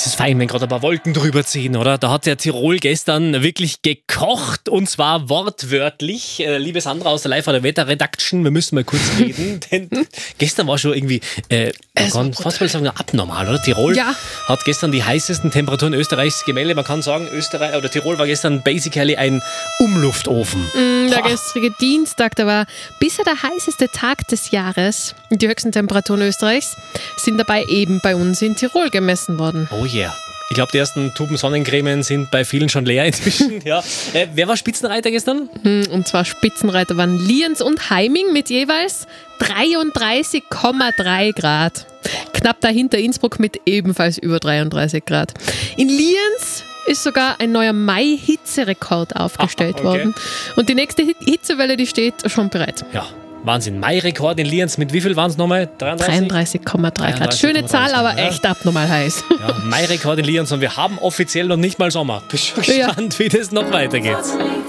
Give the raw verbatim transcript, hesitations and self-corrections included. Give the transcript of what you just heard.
ist fein, wenn gerade ein paar Wolken drüber ziehen, oder? Da hat der Tirol gestern wirklich gekocht und zwar wortwörtlich. Äh, liebe Sandra aus der Live- oder Wetter-Redaction, wir müssen mal kurz reden, denn gestern war schon irgendwie, äh, man kann fast mal sagen, abnormal, oder? Tirol Ja. hat gestern die heißesten Temperaturen Österreichs gemeldet. Man kann sagen, Österreich oder Tirol war gestern basically ein Umluftofen. Mm, der gestrige Dienstag, der war bisher der heißeste Tag des Jahres. Die höchsten Temperaturen Österreichs sind dabei eben bei uns in Tirol gemessen worden. Oh yeah. Ich glaube, die ersten Tuben Sonnencremen sind bei vielen schon leer inzwischen. Ja. Äh, wer war Spitzenreiter gestern? Und zwar Spitzenreiter waren Lienz und Heiming mit jeweils dreiunddreißig Komma drei Grad. Knapp dahinter Innsbruck mit ebenfalls über dreiunddreißig Grad. In Lienz ist sogar ein neuer Mai-Hitzerekord aufgestellt Ah, okay. worden. Und die nächste Hit- Hitzewelle, die steht schon bereit. Ja, Wahnsinn. Mai-Rekord in Lienz. Mit wie viel waren es nochmal? dreiunddreißig? dreiunddreißig Komma drei Grad. dreiunddreißig Schöne Komma drei, Zahl, aber ja. echt abnormal heiß. Ja, Mai-Rekord in Lienz und wir haben offiziell noch nicht mal Sommer. Bin schon gespannt, wie das noch weitergeht.